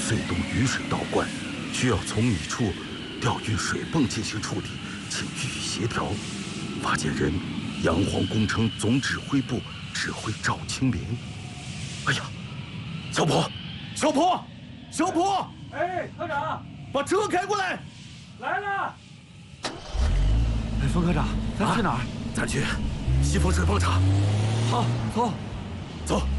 隧洞雨水倒灌，需要从一处调运水泵进行处理，请予以协调。发件人：阳黄工程总指挥部指挥赵青林。哎呀，小普，小普，小普！ 哎，科长， 把车开过来。 来了。 哎，冯科长，咱去哪儿？ 咱去西风水泵厂。 好，走。 走。